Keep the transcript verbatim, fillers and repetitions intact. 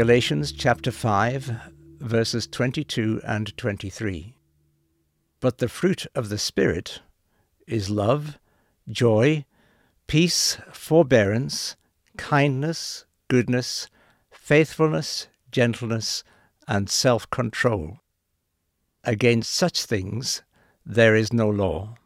Galatians chapter five, verses twenty-two and twenty-three. But the fruit of the Spirit is love, joy, peace, forbearance, kindness, goodness, faithfulness, gentleness, and self-control. Against such things there is no law.